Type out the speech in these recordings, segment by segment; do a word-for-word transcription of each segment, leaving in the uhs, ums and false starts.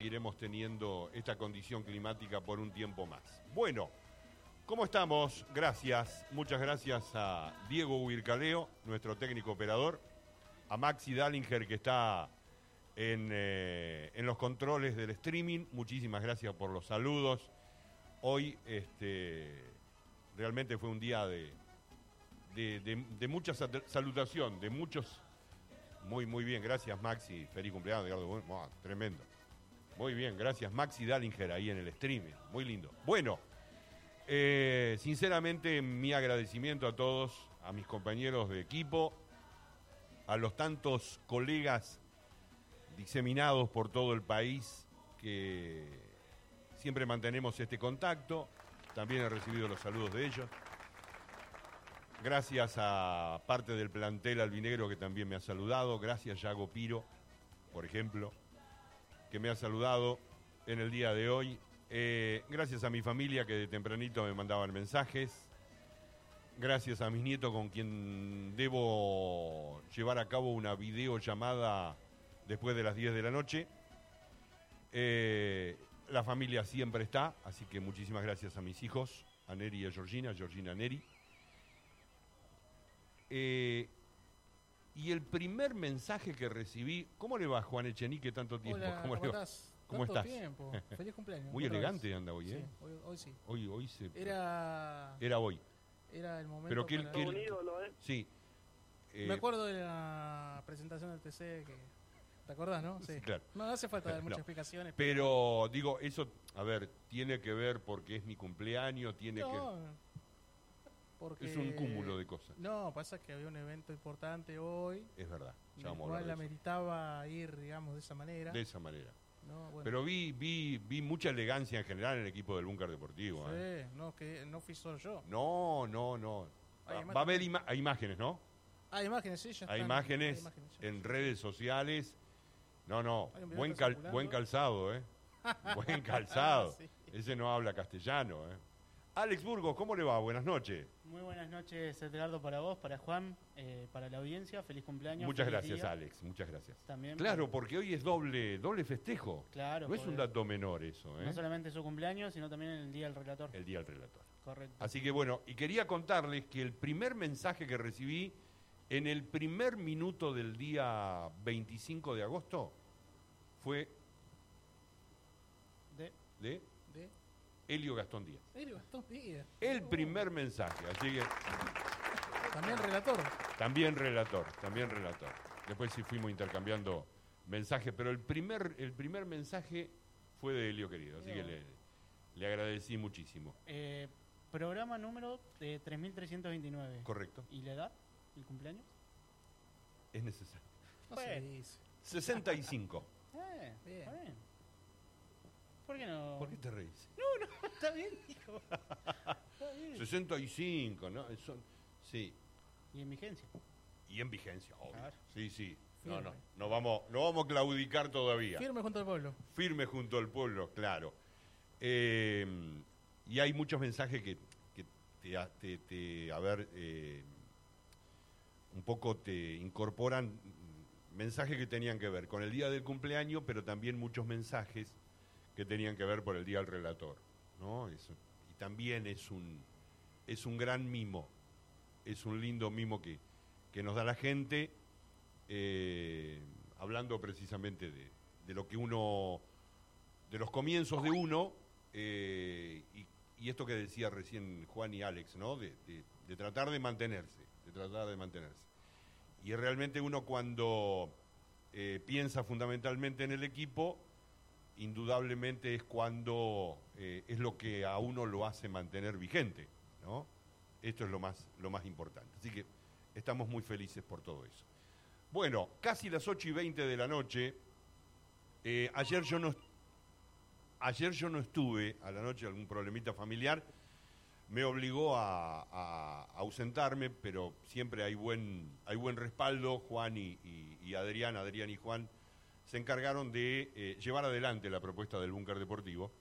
seguiremos teniendo esta condición climática por un tiempo más. Bueno, ¿cómo estamos? Gracias, muchas gracias a Diego Huircaleo, nuestro técnico operador, a Maxi Dallinger, que está en, eh, en los controles del streaming. Muchísimas gracias por los saludos. Hoy este, realmente fue un día de, de, de, de mucha salutación, de muchos... Muy, muy bien, gracias Maxi. Feliz cumpleaños, Edgardo. Oh, tremendo. Muy bien, gracias Maxi Dallinger ahí en el streaming. Muy lindo. Bueno, eh, sinceramente mi agradecimiento a todos, a mis compañeros de equipo, a los tantos colegas diseminados por todo el país que siempre mantenemos este contacto. También he recibido los saludos de ellos. Gracias a parte del plantel albinegro que también me ha saludado. Gracias Yago Piro, por ejemplo, que me ha saludado en el día de hoy. Eh, gracias a mi familia que de tempranito me mandaban mensajes. Gracias a mis nietos con quien debo llevar a cabo una videollamada después de las diez de la noche. Eh, la familia siempre está, así que muchísimas gracias a mis hijos, a Neri y a Georgina, Georgina Neri. Eh, y el primer mensaje que recibí, ¿cómo le va Juan Echenique tanto tiempo? Hola, ¿Cómo, ¿cómo le va? estás? ¿Cómo Tanto estás? Tiempo. Feliz cumpleaños. Muy elegante vez. Anda hoy, ¿eh? Sí, hoy, hoy sí. Hoy, hoy se... Era... Era hoy. Era el momento Pero que él... para... Que él... Un ídolo, ¿eh? Sí. Eh... Me acuerdo de la presentación del T C que... ¿Te acordás, no? Sí. Claro. No, no hace falta dar muchas no. explicaciones. Pero, pero, digo, eso, a ver, tiene que ver porque es mi cumpleaños, tiene no, que... Porque... Es un cúmulo de cosas. No, pasa que había un evento importante hoy. Es verdad, ya el vamos a cual hablar de eso. ameritaba ir, digamos, de esa manera. De esa manera. No, bueno. Pero vi, vi, vi mucha elegancia en general en el equipo del Búnker Deportivo. Sí, ¿eh? no, que no fui solo yo. No, no, no. Hay Va, va a haber ima hay imágenes, ¿no? Hay imágenes, sí, ya Hay están. imágenes, Hay imágenes ya. en redes sociales. No, no, Hay un video buen, está cal circulando. buen calzado, ¿eh? Buen calzado. Sí. Ese no habla castellano, ¿eh? Alex Burgos, ¿cómo le va? Buenas noches. Muy buenas noches, Edgardo, para vos, para Juan, eh, para la audiencia. Feliz cumpleaños. Muchas feliz gracias, día. Alex. Muchas gracias. También Claro, para- porque hoy es doble, doble festejo. Claro, No es un porque dato menor eso, ¿eh? No solamente su cumpleaños, sino también el día del relator. El día del relator. Correcto. Así que bueno, y quería contarles que el primer mensaje que recibí en el primer minuto del día veinticinco de agosto fue De... de De... Helio Gastón Díaz. Helio Gastón Díaz. El primer mensaje, así que También relator. también relator, también relator. Después sí fuimos intercambiando mensajes, pero el primer, el primer mensaje fue de Helio querido, así que le, le agradecí muchísimo. Eh, programa número de tres mil trescientos veintinueve. ¿Correcto? ¿Y la edad? ¿El cumpleaños? Es necesario. No Bueno. se dice. sesenta y cinco. Eh, Bien. está bien. ¿Por qué no? ¿Por qué te reís? No, no, está bien, hijo. Está bien. sesenta y cinco, ¿no? Son, sí. Y en vigencia. Y en vigencia, obvio. Claro. Sí, sí. No, Firme. no, no vamos, no vamos a claudicar todavía. Firme junto al pueblo. Firme junto al pueblo, claro. Eh, y hay muchos mensajes que, que te, te, te, a ver, eh, un poco te incorporan mensajes que tenían que ver con el día del cumpleaños, pero también muchos mensajes que tenían que ver por el día del relator, ¿no? Eso, y también es un, es un gran mimo, es un lindo mimo que, que nos da la gente, eh, hablando precisamente de, de lo que uno, de los comienzos de uno, eh, y, y esto que decía recién Juan y Alex, ¿no? De, de, de tratar de mantenerse, de tratar de mantenerse. Y realmente uno cuando eh, piensa fundamentalmente en el equipo, indudablemente es cuando eh, es lo que a uno lo hace mantener vigente, ¿no? Esto es lo más, lo más importante. Así que estamos muy felices por todo eso. Bueno, casi las ocho y veinte de la noche. Eh, ayer yo no ayer yo no estuve a la noche, algún problemita familiar me obligó a, a, a ausentarme, pero siempre hay buen hay buen respaldo. Juan y, y, y Adrián, Adrián y Juan se encargaron de eh, llevar adelante la propuesta del Búnker Deportivo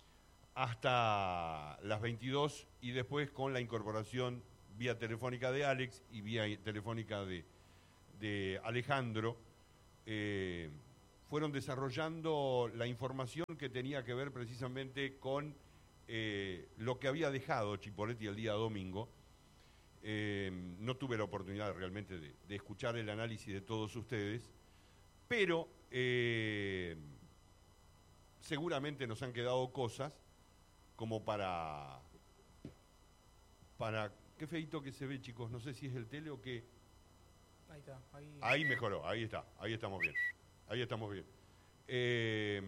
hasta las veintidós y después con la incorporación vía telefónica de Alex y vía telefónica de, de Alejandro, eh, fueron desarrollando la información que tenía que ver precisamente con eh, lo que había dejado Chipoletti el día domingo. Eh, no tuve la oportunidad realmente de, de escuchar el análisis de todos ustedes, pero eh, seguramente nos han quedado cosas como para... para qué feito que se ve, chicos, no sé si es el tele o qué. Ahí está. Ahí, Ahí mejoró, ahí está, ahí estamos bien, ahí estamos bien. Eh,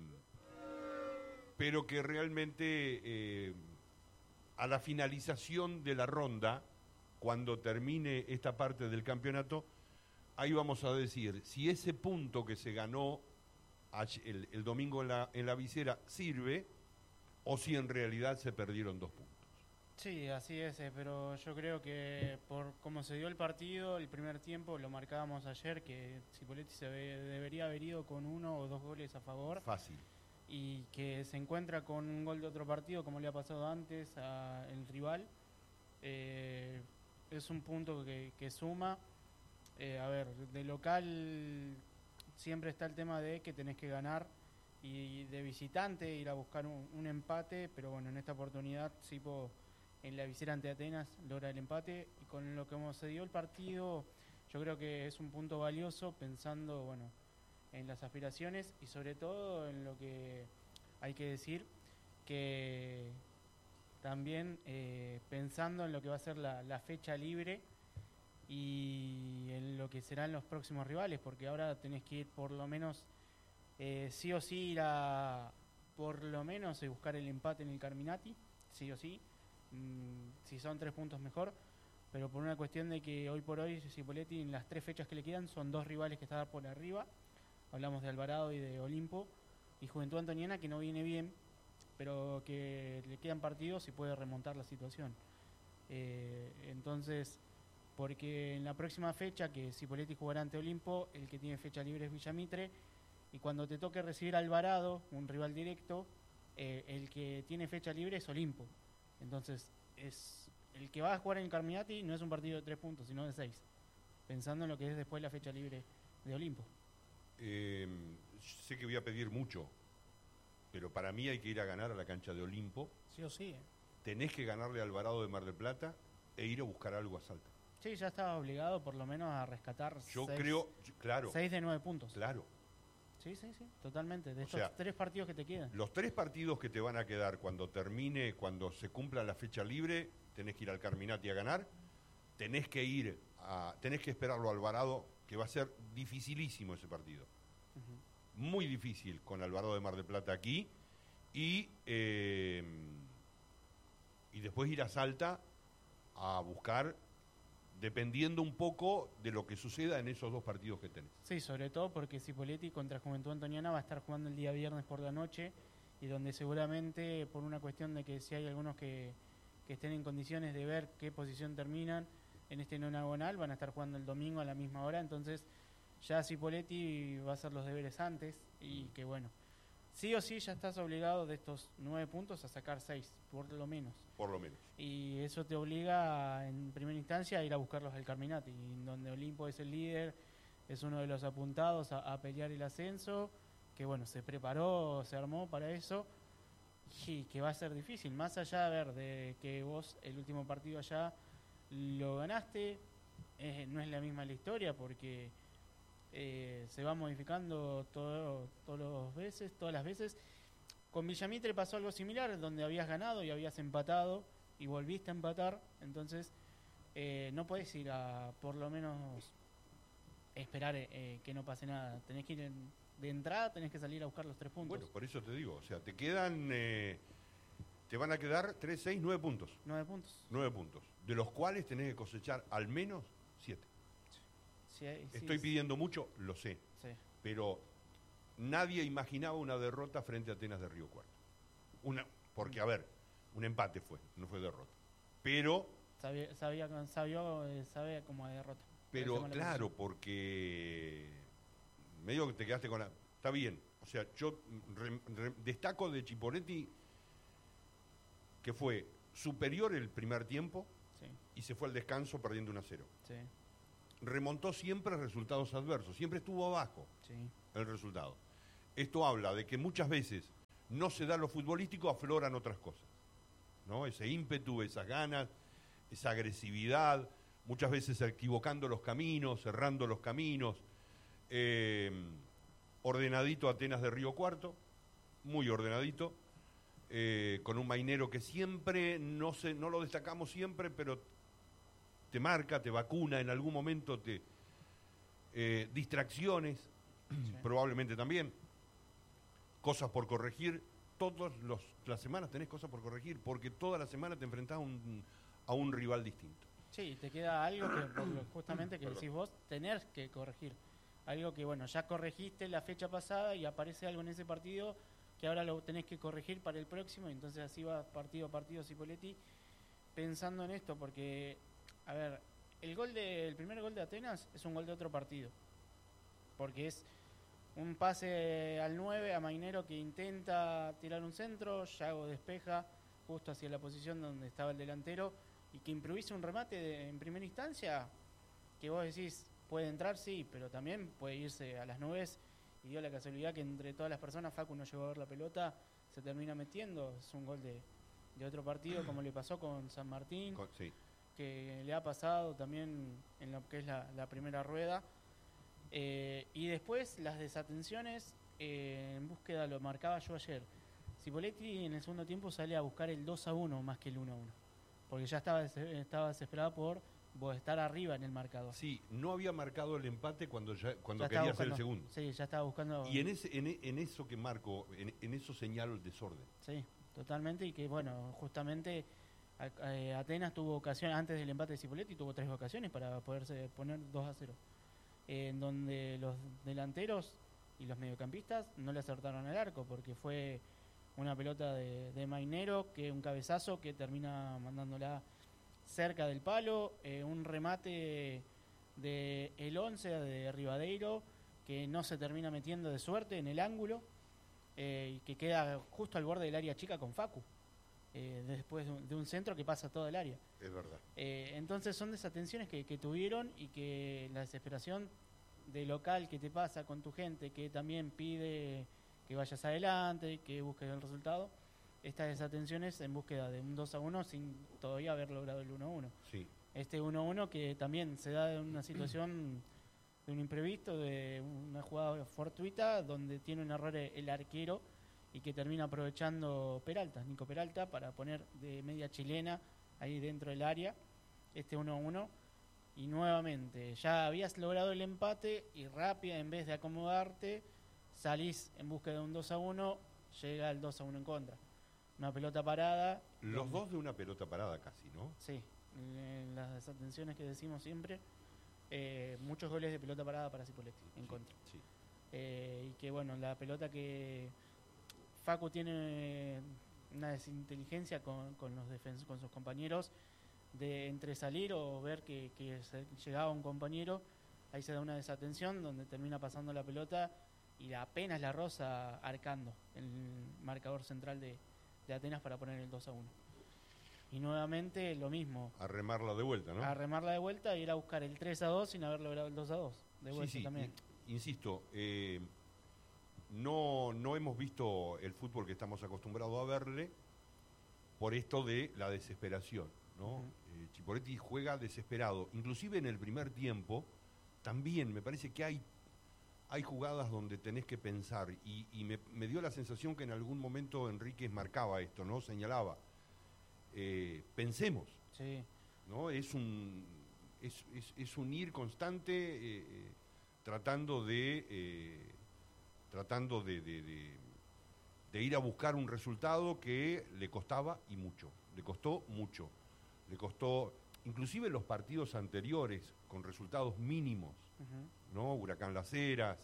pero que realmente eh, a la finalización de la ronda, cuando termine esta parte del campeonato, ahí vamos a decir si ese punto que se ganó el, el domingo en la, en la visera sirve o si en realidad se perdieron dos puntos. Sí, así es, eh, pero yo creo que por cómo se dio el partido, el primer tiempo, lo marcábamos ayer, que Chipoletti se ve- debería haber ido con uno o dos goles a favor Fácil. y que se encuentra con un gol de otro partido, como le ha pasado antes al rival. Eh, es un punto que, que suma. Eh, a ver, de local siempre está el tema de que tenés que ganar y de visitante ir a buscar un, un empate, pero bueno, en esta oportunidad Sipo en la visera ante Atenas logra el empate y con lo que hemos se dio el partido yo creo que es un punto valioso pensando bueno en las aspiraciones y sobre todo en lo que hay que decir que también eh, pensando en lo que va a ser la, la fecha libre y en lo que serán los próximos rivales, porque ahora tenés que ir por lo menos eh, sí o sí ir a por lo menos eh, buscar el empate en el Carminati, sí o sí. Mm, si son tres puntos mejor, pero por una cuestión de que hoy por hoy Cipoletti en las tres fechas que le quedan son dos rivales que están por arriba. Hablamos de Alvarado y de Olimpo y Juventud Antoniana que no viene bien, pero que le quedan partidos y puede remontar la situación. Eh, entonces, porque en la próxima fecha que Cipoletti jugará ante Olimpo, el que tiene fecha libre es Villamitre y cuando te toque recibir a Alvarado, un rival directo, eh, el que tiene fecha libre es Olimpo. Entonces, es el que va a jugar en Carminati no es un partido de tres puntos, sino de seis, pensando en lo que es después la fecha libre de Olimpo. Eh, sé que voy a pedir mucho, pero para mí hay que ir a ganar a la cancha de Olimpo. Sí o sí. ¿eh? Tenés que ganarle a Alvarado de Mar del Plata e ir a buscar algo a Salta. Sí, ya estaba obligado por lo menos a rescatar Yo seis, creo, claro, seis de nueve puntos. claro. Sí, sí, sí, totalmente. De O estos sea, tres partidos que te quedan. Los tres partidos que te van a quedar cuando termine, cuando se cumpla la fecha libre, tenés que ir al Carminati a ganar, tenés que ir a, tenés que esperarlo a Alvarado, que va a ser dificilísimo ese partido. Uh-huh. Muy difícil con Alvarado de Mar del Plata aquí, y, eh, y después ir a Salta a buscar, dependiendo un poco de lo que suceda en esos dos partidos que tenés. Sí, sobre todo porque Cipoletti contra Juventud Antoniana va a estar jugando el día viernes por la noche y donde seguramente por una cuestión de que si hay algunos que, que estén en condiciones de ver qué posición terminan en este nonagonal van a estar jugando el domingo a la misma hora, entonces ya Cipoletti va a hacer los deberes antes y que bueno, sí o sí ya estás obligado de estos nueve puntos a sacar seis, por lo menos. Por lo menos. Y eso te obliga en primera instancia a ir a buscarlos al Carminati, donde Olimpo es el líder, es uno de los apuntados a, a pelear el ascenso, que bueno, se preparó, se armó para eso, y que va a ser difícil, más allá de ver de que vos el último partido allá lo ganaste, eh, no es la misma la historia, porque eh, se va modificando todo, todas las veces, todas las veces. Con Villamitre pasó algo similar, donde habías ganado y habías empatado y volviste a empatar, entonces eh, no podés ir a, por lo menos, esperar eh, que no pase nada. Tenés que ir en, de entrada, tenés que salir a buscar los tres puntos. Bueno, por eso te digo, o sea, te quedan, eh, te van a quedar tres, seis, nueve puntos. Nueve puntos. Nueve puntos, de los cuales tenés que cosechar al menos siete. Sí, sí, Estoy sí. pidiendo mucho, lo sé, Sí. pero nadie imaginaba una derrota frente a Atenas de Río Cuarto. Una, porque, a ver, un empate fue, no fue derrota. Pero, Sabía, sabía, sabía, eh, sabía como de derrota. pero Esa es la claro, posición. porque medio que te quedaste con la... Está bien, o sea, yo re- re- destaco de Chipoletti que fue superior el primer tiempo Sí, y se fue al descanso perdiendo uno a cero. sí, Remontó siempre resultados adversos, siempre estuvo abajo sí. el resultado. Esto habla de que muchas veces no se da lo futbolístico, afloran otras cosas, ¿no? Ese ímpetu, esas ganas, esa agresividad, muchas veces equivocando los caminos, cerrando los caminos. Eh, ordenadito Atenas de Río Cuarto, muy ordenadito, eh, con un mainero que siempre, no, se, no lo destacamos siempre, pero te marca, te vacuna, en algún momento te... Eh, distracciones, sí. Probablemente también, cosas por corregir, todas las semanas tenés cosas por corregir, porque toda la semana te enfrentás a un, a un rival distinto. Sí, te queda algo que, por lo, justamente que decís vos, tenés que corregir. Algo que, bueno, ya corregiste la fecha pasada y aparece algo en ese partido que ahora lo tenés que corregir para el próximo, y entonces así va partido a partido Cipolletti pensando en esto, porque, a ver, el gol de, el primer gol de Atenas es un gol de otro partido, porque es un pase al nueve a Mainero que intenta tirar un centro, Yago despeja justo hacia la posición donde estaba el delantero y que improvisa un remate de, en primera instancia que vos decís puede entrar, sí, pero también puede irse a las nubes, y dio la casualidad que entre todas las personas Facu no llegó a ver la pelota, se termina metiendo. Es un gol de, de otro partido, como le pasó con San Martín, Con, sí. que le ha pasado también en lo que es la, la primera rueda. Eh, y después las desatenciones, eh, en búsqueda, lo marcaba yo ayer, Cipolletti en el segundo tiempo sale a buscar el dos a uno más que el uno a uno, porque ya estaba, estaba desesperado por, por estar arriba en el marcador. Sí, no había marcado el empate cuando ya cuando Ya quería buscando, hacer el segundo. Sí, ya estaba buscando. Y en ese en, en eso que marco, en, en eso señalo el desorden. Sí, totalmente, y que bueno, justamente a, a, Atenas tuvo ocasiones, antes del empate de Cipolletti, tuvo tres ocasiones para poderse poner dos a cero. Eh, en donde los delanteros y los mediocampistas no le acertaron el arco, porque fue una pelota de, de Mainero, que un cabezazo que termina mandándola cerca del palo, eh, un remate de el once de Rivadeiro que no se termina metiendo de suerte en el ángulo, eh, y que queda justo al borde del área chica con Facu, eh, después de un, de un centro que pasa todo el área. Es verdad. Eh, entonces son desatenciones que, que tuvieron, y que la desesperación de local que te pasa con tu gente, que también pide que vayas adelante, que busques el resultado, estas desatenciones en búsqueda de un dos a uno sin todavía haber logrado el uno a uno. Sí. Este uno a uno que también se da de una situación de un imprevisto, de una jugada fortuita donde tiene un error el arquero y que termina aprovechando Peralta, Nico Peralta, para poner de media chilena ahí dentro del área este uno a uno. Y nuevamente, ya habías logrado el empate y rápida, en vez de acomodarte, salís en busca de un dos a uno, llega el dos a uno en contra. Una pelota parada. Los dos de una pelota parada casi, ¿no? Sí, en las desatenciones que decimos siempre, eh, muchos goles de pelota parada para Cipolletti en Sí, contra. sí. Eh, y que bueno, la pelota que Facu tiene una desinteligencia con, con los defens- con sus compañeros, de entre salir o ver que, que se llegaba un compañero, ahí se da una desatención donde termina pasando la pelota y apenas la roza arcando el marcador central de, de Atenas para poner el dos a uno. Y nuevamente lo mismo, A remarla de vuelta, ¿no? a remarla de vuelta y ir a buscar el tres a dos sin haber logrado el dos a dos de vuelta. Sí, sí, también. in- insisto, eh, no, no hemos visto el fútbol que estamos acostumbrados a verle por esto de la desesperación, ¿no? Uh-huh. eh, Cipolletti juega desesperado, inclusive en el primer tiempo también me parece que hay hay jugadas donde tenés que pensar, y, y me, me dio la sensación que en algún momento Enríquez marcaba esto, ¿no? Señalaba, eh, pensemos, Sí. ¿no? Es un es, es, es un ir constante, eh, eh, tratando de eh, tratando de, de, de, de ir a buscar un resultado que le costaba, y mucho, le costó mucho, le costó, inclusive los partidos anteriores con resultados mínimos, Uh-huh. ¿no? Huracán Las Heras,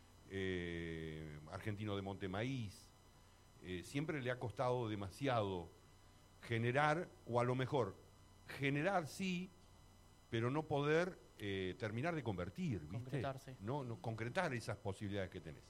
eh, Argentino de Montemaíz, eh, siempre le ha costado demasiado generar, o a lo mejor generar sí, pero no poder eh, terminar de convertir, ¿viste? Concretarse. No, no, concretar esas posibilidades que tenés.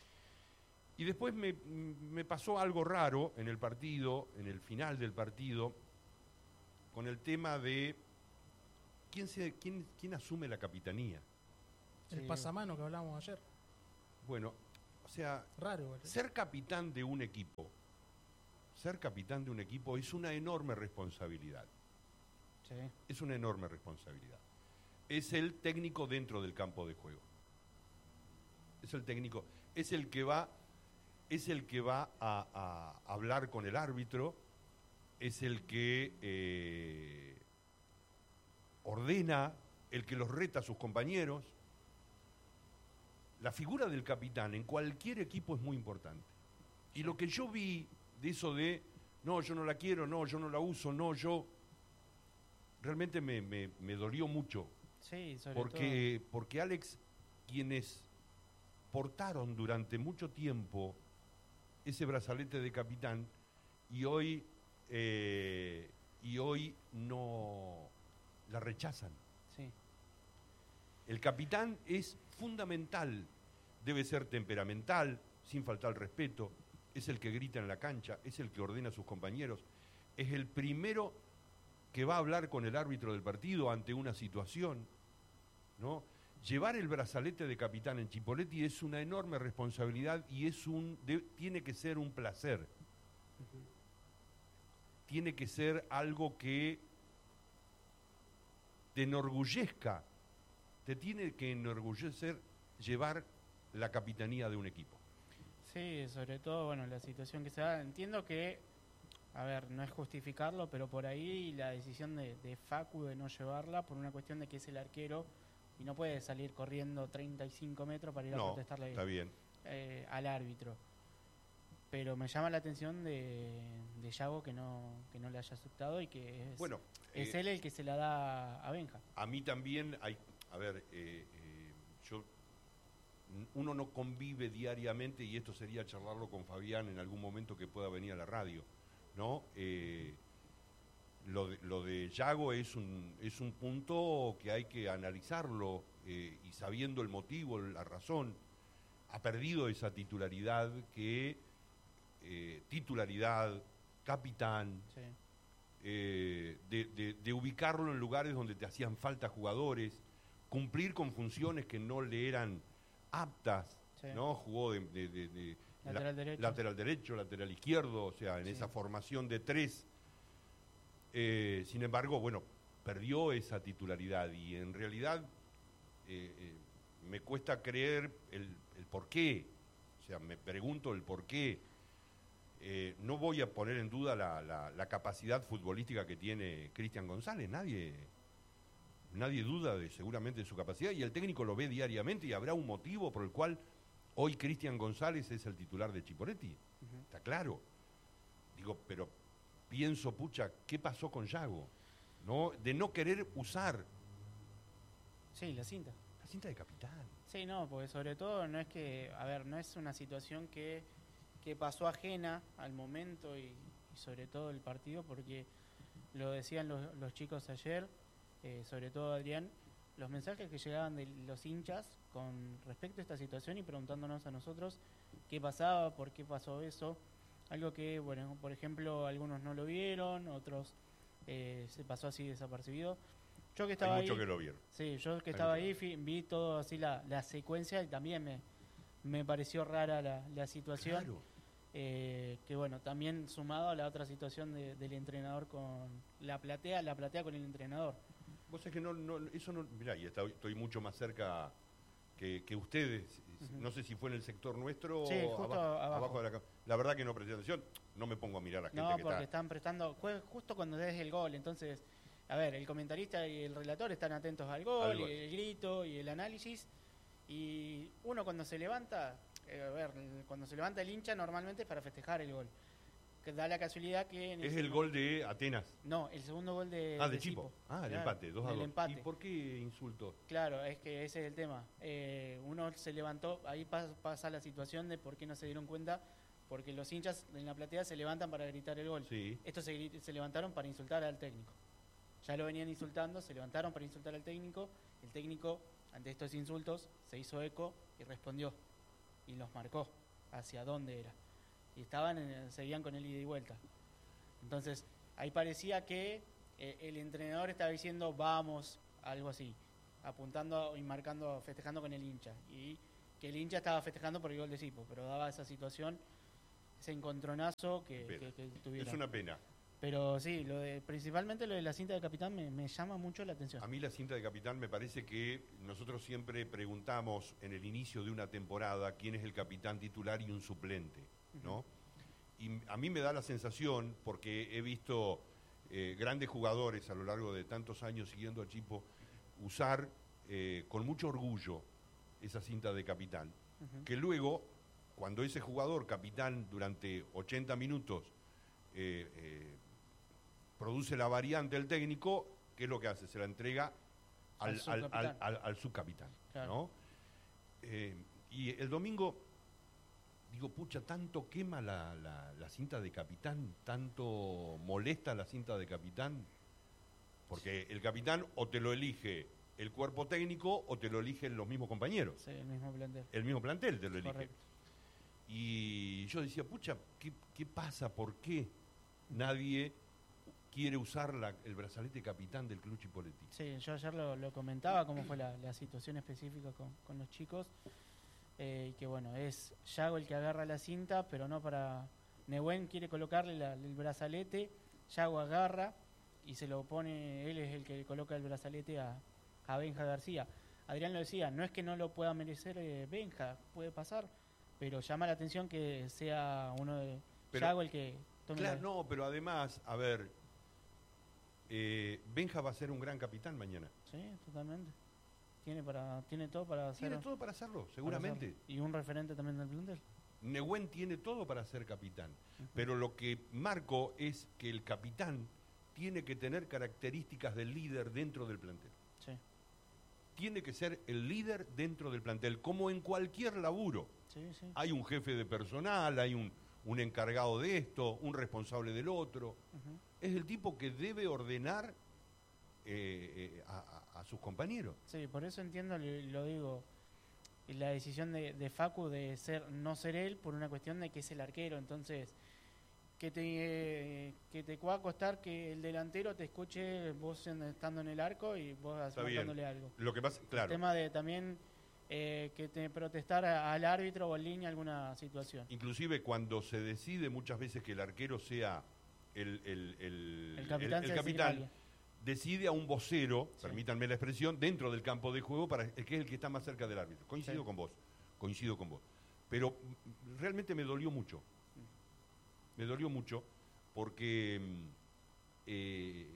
Y después me, me pasó algo raro en el partido, en el final del partido, con el tema de quién, se, quién, quién asume la capitanía. El Sí. pasamano que hablábamos ayer. Bueno, o sea, Raro, igual. ser capitán de un equipo, ser capitán de un equipo es una enorme responsabilidad. Sí. Es una enorme responsabilidad. Es el técnico dentro del campo de juego. Es el técnico, es el que va, es el que va a, a hablar con el árbitro, es el que eh, ordena, el que los reta a sus compañeros. La figura del capitán en cualquier equipo es muy importante. Y lo que yo vi de eso de, no, yo no la quiero, no, yo no la uso, no, yo, realmente me, me, me dolió mucho. Sí, sobre porque, todo. Porque Alex, quienes portaron durante mucho tiempo ese brazalete de capitán, y hoy, eh, y hoy no la rechazan. Sí. El capitán es fundamental, debe ser temperamental, sin faltar el respeto, es el que grita en la cancha, es el que ordena a sus compañeros, es el primero que va a hablar con el árbitro del partido ante una situación, ¿no? Llevar el brazalete de capitán en Chipoleti es una enorme responsabilidad y es un de, tiene que ser un placer. Uh-huh. Tiene que ser algo que te enorgullezca, te tiene que enorgullecer llevar la capitanía de un equipo. Sí, sobre todo, bueno, la situación que se da. Entiendo que, a ver, no es justificarlo, pero por ahí la decisión de, de Facu de no llevarla, por una cuestión de que es el arquero y no puede salir corriendo treinta y cinco metros para ir a no, protestarle está bien. Eh, al árbitro. Pero me llama la atención de, de Yago que no, que no le haya aceptado y que es, bueno, es eh, él el que se la da a Benja. A mí también hay, a ver, eh, eh, yo, uno no convive diariamente, y esto sería charlarlo con Fabián en algún momento que pueda venir a la radio, ¿no? Eh, lo, de, lo de Yago es un, es un punto que hay que analizarlo, eh, y sabiendo el motivo, la razón. Ha perdido esa titularidad que, eh, titularidad, capitán, sí. eh, de, de, de ubicarlo en lugares donde te hacían falta jugadores, cumplir con funciones que no le eran aptas, sí. ¿no? Jugó de, de, de, de lateral, la, derecho. lateral derecho, lateral izquierdo, o sea, en sí. esa formación de tres. Eh, sin embargo, bueno, perdió esa titularidad y en realidad eh, eh, me cuesta creer el, el por qué. O sea, me pregunto el por qué. Eh, no voy a poner en duda la, la, la capacidad futbolística que tiene Cristian González, nadie, nadie duda de, seguramente de su capacidad, y el técnico lo ve diariamente y habrá un motivo por el cual hoy Cristian González es el titular de Chipoleti, uh-huh. Está claro. Digo, pero pienso, pucha, ¿qué pasó con Yago? ¿No? De no querer usar. Sí, la cinta. La cinta de capitán. Sí, no, porque sobre todo no es que, a ver, no es una situación que, que pasó ajena al momento y, y sobre todo el partido, porque lo decían los, los chicos ayer, eh, sobre todo Adrián, los mensajes que llegaban de los hinchas con respecto a esta situación y preguntándonos a nosotros qué pasaba, por qué pasó eso, algo que, bueno, por ejemplo, algunos no lo vieron, otros eh, se pasó así desapercibido. Yo que estaba Hay mucho ahí, que lo vieron. Sí, yo que estaba ahí fui, vi todo así la, la secuencia y también me, me pareció rara la, la situación. Claro. Eh, que bueno, también sumado a la otra situación de, del entrenador con la platea, la platea con el entrenador. Vos sabés que no, no eso no, mirá, y está, estoy mucho más cerca que, que ustedes, uh-huh. No sé si fue en el sector nuestro sí, o justo abajo, abajo. abajo de la la verdad que no presté atención, no me pongo a mirar a la gente no, que porque está. están prestando, fue justo cuando des el gol, entonces, a ver, el comentarista y el relator están atentos al gol, al gol. Y el grito y el análisis, y uno cuando se levanta, eh, a ver, cuando se levanta el hincha normalmente es para festejar el gol. Que da la casualidad que... En ¿Es el, el gol de Atenas? No, el segundo gol de Ah, de, de Chipo. Chipo. Ah, el claro, empate, dos a el dos. empate. ¿Y por qué insultó? Claro, es que ese es el tema. Eh, uno se levantó, ahí pasa, pasa la situación de por qué no se dieron cuenta, porque los hinchas en la platea se levantan para gritar el gol. Sí. Estos se, se levantaron para insultar al técnico. Ya lo venían insultando, se levantaron para insultar al técnico. El técnico, ante estos insultos, se hizo eco y respondió. Y los marcó hacia dónde era. Y estaban en, seguían con el ida y vuelta. Entonces, ahí parecía que eh, el entrenador estaba diciendo vamos, algo así, apuntando y marcando, festejando con el hincha. Y que el hincha estaba festejando por el gol de Sipo, pero daba esa situación, ese encontronazo que, que, que tuvieron. Es una pena. Pero sí, lo de, principalmente lo de la cinta de capitán me, me llama mucho la atención. A mí la cinta de capitán me parece que nosotros siempre preguntamos en el inicio de una temporada quién es el capitán titular y un suplente, ¿no? Uh-huh. Y a mí me da la sensación, porque he visto eh, grandes jugadores a lo largo de tantos años siguiendo a Chipo, usar eh, con mucho orgullo esa cinta de capitán, uh-huh. que luego, cuando ese jugador, capitán, durante ochenta minutos, eh, eh, produce la variante el técnico, ¿qué es lo que hace? Se la entrega al, al subcapitán, al, al, al subcapitán, claro. ¿no? Eh, y el domingo, digo, pucha, tanto quema la, la, la cinta de capitán, tanto molesta la cinta de capitán, porque el capitán o te lo elige el cuerpo técnico o te lo eligen los mismos compañeros. Sí, el mismo plantel. El mismo plantel te lo elige. Correcto. Y yo decía, pucha, ¿qué, qué pasa? ¿Por qué nadie quiere usar la, el brazalete capitán del Club Chipoleti? Sí, yo ayer lo, lo comentaba, cómo fue la, la situación específica con, con los chicos. Eh, que bueno, es Yago el que agarra la cinta, pero no para... Nehuen quiere colocarle la, el brazalete, Yago agarra y se lo pone, él es el que coloca el brazalete a, a Benja García. Adrián lo decía, no es que no lo pueda merecer eh, Benja, puede pasar, pero llama la atención que sea uno de pero, Yago el que tome claro, la... no, pero además, a ver, eh, Benja va a ser un gran capitán mañana. Sí, totalmente. Tiene para tiene todo para hacerlo. Tiene todo para hacerlo, seguramente. Para hacerlo. Y un referente también del plantel. Nehuen tiene todo para ser capitán. Uh-huh. Pero lo que marco es que el capitán tiene que tener características del líder dentro del plantel. Sí. Tiene que ser el líder dentro del plantel, como en cualquier laburo. Sí, sí. Hay un jefe de personal, hay un, un encargado de esto, un responsable del otro. Uh-huh. Es el tipo que debe ordenar eh, eh, a, a, a sus compañeros. Sí, por eso entiendo, lo digo, la decisión de, de Facu de ser no ser él por una cuestión de que es el arquero. Entonces, que te, eh, que te va a costar que el delantero te escuche vos en, estando en el arco y vos marcándole algo. Lo que pasa, claro. El tema de también eh, que te protestar a, al árbitro o en línea alguna situación. Inclusive cuando se decide muchas veces que el arquero sea el, el, el, el capitán, el, el capitán decide a un vocero, sí. permítanme la expresión, dentro del campo de juego, para que es el que está más cerca del árbitro. Coincido sí. con vos, coincido con vos. Pero realmente me dolió mucho. Me dolió mucho porque eh,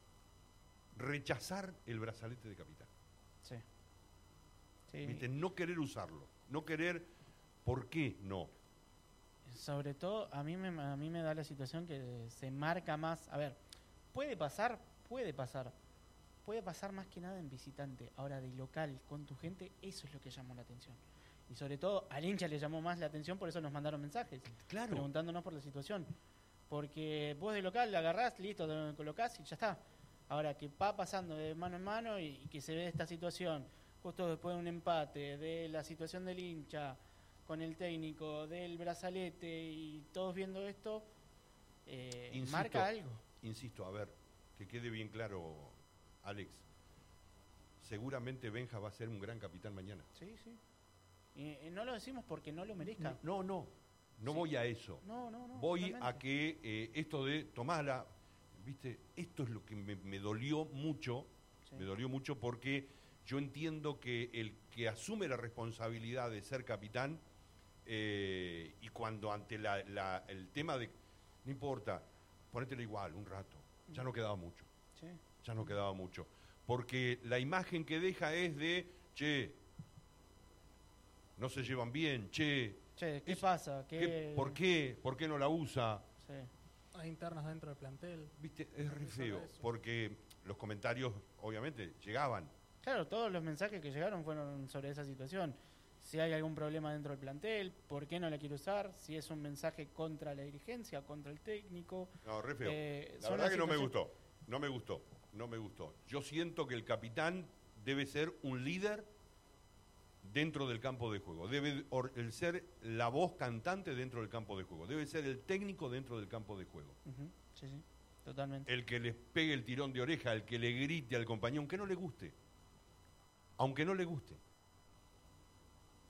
rechazar el brazalete de capitán. Sí. sí. ¿Viste? No querer usarlo, no querer, ¿por qué no? Sobre todo, a mí me, a mí me da la situación que se marca más. A ver, puede pasar, puede pasar. Puede pasar más que nada en visitante. Ahora, de local, con tu gente, eso es lo que llamó la atención. Y sobre todo, al hincha le llamó más la atención, por eso nos mandaron mensajes. Claro. Preguntándonos por la situación. Porque vos de local la agarrás, listo, te lo colocás y ya está. Ahora, que va pasando de mano en mano y, y que se ve esta situación, justo después de un empate, de la situación del hincha, con el técnico, del brazalete y todos viendo esto, eh, insisto, marca algo. Insisto, a ver, que quede bien claro, Alex. Seguramente Benja va a ser un gran capitán mañana. Sí, sí. Y, y no lo decimos porque no lo merezca. No, no, no sí. voy a eso. No, no, no. Voy totalmente. a que eh, esto de tomarla, viste, esto es lo que me, me dolió mucho, sí. me dolió mucho porque yo entiendo que el que asume la responsabilidad de ser capitán eh, y cuando ante la, la, el tema de, no importa, ponételo igual un rato, ya no quedaba mucho, sí. ya no quedaba mucho, porque la imagen que deja es de, che, no se llevan bien, che. Che, ¿qué es, pasa? ¿Qué... ¿Qué, ¿Por qué? ¿Por qué no la usa? Sí. Hay internas dentro del plantel. Viste, es re feo, porque los comentarios, obviamente, llegaban. Claro, todos los mensajes que llegaron fueron sobre esa situación. Si hay algún problema dentro del plantel, ¿por qué no la quiere usar? Si es un mensaje contra la dirigencia, contra el técnico. No, re feo. Eh, la verdad que situación... no me gustó, no me gustó, no me gustó. Yo siento que el capitán debe ser un líder dentro del campo de juego, debe el ser la voz cantante dentro del campo de juego, debe ser el técnico dentro del campo de juego. Uh-huh. Sí, sí, totalmente. El que les pegue el tirón de oreja, el que le grite al compañero, aunque no le guste, aunque no le guste.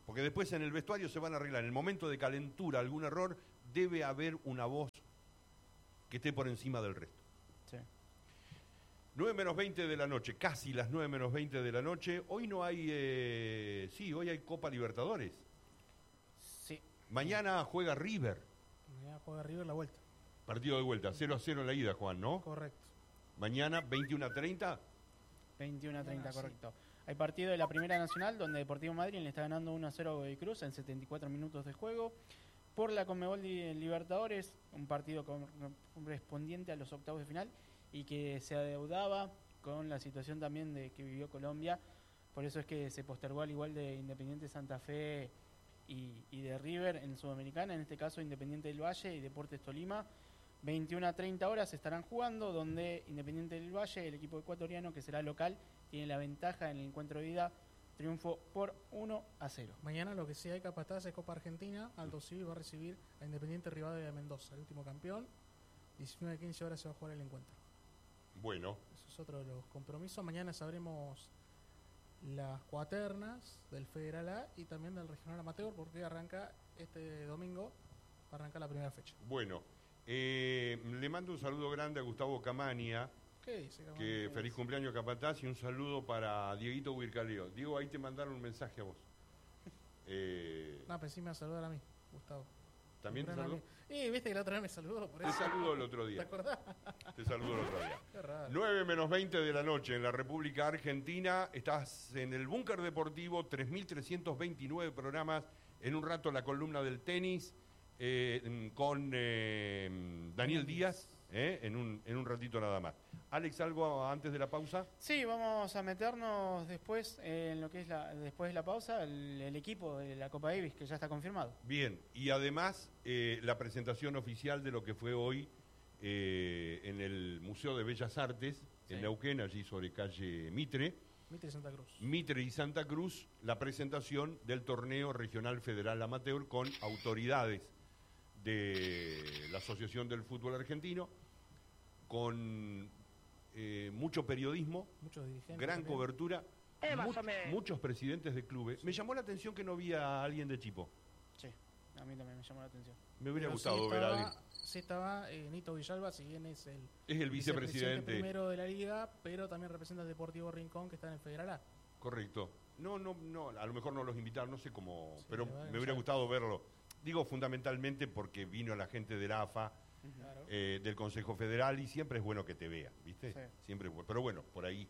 Porque después en el vestuario se van a arreglar. En el momento de calentura, algún error, debe haber una voz que esté por encima del resto. Sí. nueve menos veinte de la noche, casi las nueve menos veinte de la noche. Hoy no hay, eh, sí, hoy hay Copa Libertadores. Sí. Mañana juega River. Mañana juega River la vuelta. Partido de vuelta, cero a cero en la ida, Juan, ¿no? Correcto. Mañana, veintiuno a treinta. veintiuno a treinta, Ah, sí. correcto. Hay partido de la Primera Nacional donde Deportivo Madrid le está ganando uno a cero a Godoy Cruz en setenta y cuatro minutos de juego. Por la Conmebol Li- Libertadores, un partido con- correspondiente a los octavos de final y que se adeudaba con la situación también de que vivió Colombia. Por eso es que se postergó, al igual de Independiente Santa Fe y, y de River en Sudamericana, en este caso Independiente del Valle y Deportes Tolima. veintiuno a treinta horas estarán jugando, donde Independiente del Valle, el equipo ecuatoriano que será local, tiene la ventaja en el encuentro de ida, triunfo por uno a cero. Mañana lo que sí hay capataz es Copa Argentina. Aldo Civi va a recibir a Independiente Rivadavia de Mendoza, el último campeón. diecinueve a quince horas se va a jugar el encuentro. Bueno, Eso es otro de los compromisos. Mañana sabremos las cuaternas del Federal A y también del Regional Amateur, porque arranca este domingo, va a arrancar la primera fecha. bueno. Eh, le mando un saludo grande a Gustavo Camania, ¿Qué dice, Camán? que ¿Qué feliz dice? cumpleaños Capataz, y un saludo para Dieguito Huircaleo. Diego, ahí te mandaron un mensaje a vos. Eh, No, pensé que me iba a saludar a mí, Gustavo. ¿También te Temprano a saludó? mí. Eh, viste que la otra vez me saludó, por Te eso. saludo el otro ¿Te día. acordás? Te saludo el otro día. Qué raro. nueve menos veinte de la noche en la República Argentina. Estás en el Búnker Deportivo, tres mil trescientos veintinueve programas. En un rato la columna del tenis eh, con eh, Daniel Díaz, eh, en, un, en un ratito nada más. Alex, ¿algo antes de la pausa? Sí, vamos a meternos después eh, en lo que es la, después de la pausa, el, el equipo de la Copa Davis, que ya está confirmado. Bien, y además eh, la presentación oficial de lo que fue hoy eh, en el Museo de Bellas Artes, en Sí. Neuquén, allí sobre calle Mitre. Mitre Santa Cruz. Mitre y Santa Cruz, la presentación del torneo regional federal amateur con autoridades de la Asociación del Fútbol Argentino, con eh, mucho periodismo, Muchos dirigentes. gran también. cobertura, Eh, más mu- o menos. muchos presidentes de clubes. Me llamó la atención que no había a alguien de Chipo. Sí, a mí también me llamó la atención. Me hubiera Pero gustado sí ver a estaba, alguien. Sí estaba eh, Nito Villalba, si bien es el Es el vicepresidente. primero de la liga, pero también representa al Deportivo Rincón, que está en el Federal A. Correcto. No, no, no, a lo mejor no los invitaron, no sé cómo, Sí, pero le va a me hubiera gustar. gustado verlo. Digo fundamentalmente porque vino la gente del A F A, Claro. eh, del Consejo Federal, y siempre es bueno que te vean, ¿viste? Sí. Siempre es bueno. Pero bueno, por ahí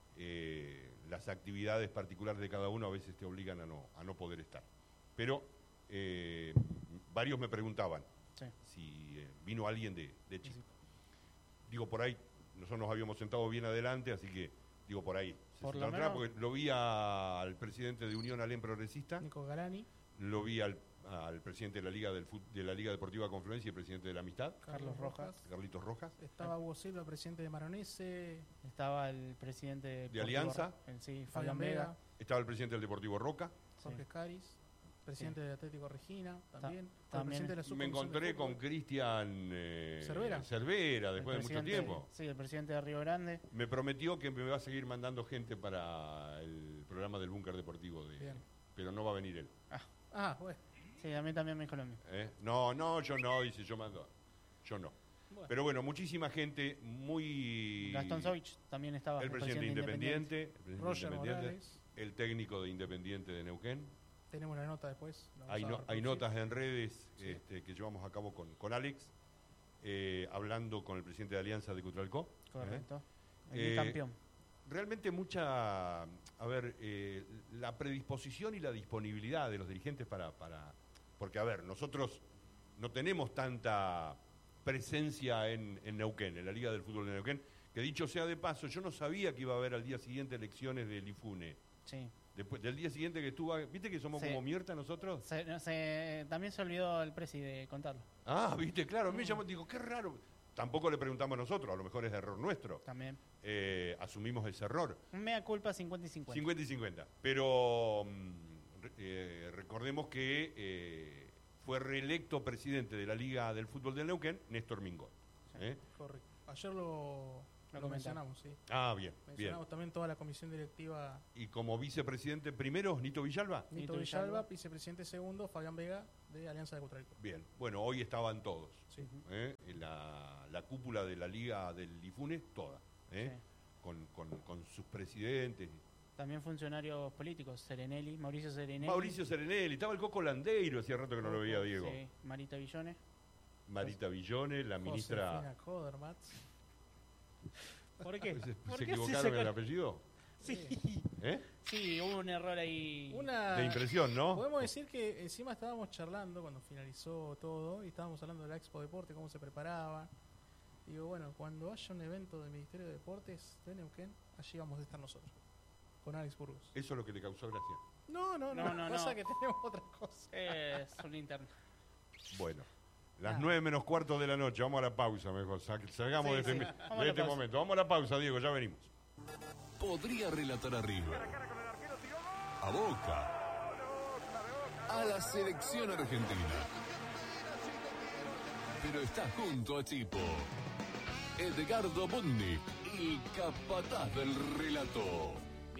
eh, las actividades particulares de cada uno a veces te obligan a no, a no poder estar. Pero eh, varios me preguntaban Sí. si eh, vino alguien de, de Chico. Digo, por ahí, nosotros nos habíamos sentado bien adelante, así que, digo, por ahí. Se Por lo sentaron atrás menos- porque lo vi a- al presidente de Unión Alén Progresista, Nico Galani, lo vi al, al presidente de la Liga del Fut- de la Liga Deportiva Confluencia y el presidente de la Amistad, Carlos Rojas. Carlitos Rojas. Estaba Hugo Silva, presidente de Maronese, Estaba el presidente de, Deportivo Alianza. Ro- el- sí, Fabián Fabián Vega, Vega. Estaba el presidente del Deportivo Roca. Jorge Sí. Escaris, presidente de Atlético Regina, también. Ta- el presidente de la Me subcomisión de encontré con fútbol. Cristian eh, Cervera. Cervera El después de mucho presidente- tiempo. Sí, el presidente de Río Grande. Me prometió que me va a seguir mandando gente para el programa del Búnker Deportivo, de, Bien. pero no va a venir él. Ah, bueno. Sí, a mí también me dijo lo mismo. ¿Eh? No, no, yo no, dice, yo mando. Yo no. Bueno. Pero bueno, muchísima gente, muy... Gastón Sovich también estaba. El presidente Independiente, el, presidente Roger Independiente, Morales. el técnico de Independiente de Neuquén. Tenemos la nota después. la vamos Hay, a no- hay reproducir. notas en redes Sí. este, que llevamos a cabo con, con Alex, eh, hablando con el presidente de Alianza de Cutralcó. Correcto. El Eh, campeón. Realmente mucha, a ver, eh, la predisposición y la disponibilidad de los dirigentes para, para, porque a ver, nosotros no tenemos tanta presencia en, en Neuquén, en la Liga del Fútbol de Neuquén, que dicho sea de paso, yo no sabía que iba a haber al día siguiente elecciones del IFUNE. Sí. Después del día siguiente que estuvo, ¿viste que somos Sí. como Mierta nosotros? Se- no, se- también se olvidó el presi de contarlo. Ah, viste, claro, a mí me llamó, digo, qué raro. Tampoco le preguntamos nosotros, a lo mejor es error nuestro. También. Eh, asumimos ese error. Un mea culpa cincuenta y cincuenta. cincuenta y cincuenta. Pero mm, re- eh, recordemos que eh, fue reelecto presidente de la Liga del Fútbol del Neuquén, Néstor Mingol. Sí. ¿eh? Correcto. Ayer lo, Lo, Lo mencionamos, sí. Ah, bien, bien. Mencionamos también toda la comisión directiva. Y como vicepresidente primero, Nito Villalba. Nito Nito Villalba, Villalba. vicepresidente segundo, Fabián Vega, de Alianza de Cutralcó. Bien, bueno, hoy estaban todos. Sí. ¿eh? En la, la cúpula de la Liga del IFUNE, toda. ¿eh? Sí. Con, con, con sus presidentes. También funcionarios políticos, Serenelli, Mauricio Serenelli. Mauricio Serenelli, estaba el Coco Landeiro, hacía rato que no lo veía Diego. Sí, Marita Villone. Marita Villone, la ministra. Josefina Codermatz. ¿Por qué? ¿Se, ¿Por se qué equivocaron en el saca- apellido? Sí. ¿Eh? Sí, hubo un error ahí. Una... De impresión, ¿no? Podemos decir que encima estábamos charlando cuando finalizó todo y estábamos hablando de la Expo Deporte, cómo se preparaba. Digo, bueno, cuando haya un evento del Ministerio de Deportes de Neuquén, allí vamos a estar nosotros, con Alex Burgos. Eso es lo que le causó gracia. No, no, no, No, no, pasa no. que tenemos otra cosa. Es un interno. Bueno, las Ah. nueve menos cuarto de la noche, vamos a la pausa mejor. Sa- Salgamos Sí, de este, sí. de Vamos a la este pausa. momento. Vamos a la pausa, Diego, ya venimos. Podría relatar a River, a Boca, a la selección argentina. Pero está junto a Chipo, Edgardo Budnik, el capataz del relato.